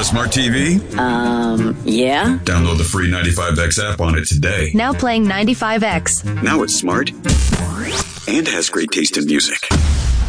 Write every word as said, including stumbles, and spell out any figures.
smart T V? Um, yeah. Download the free ninety-five X app on it today. Now playing ninety-five X. Now it's smart and has great taste in music.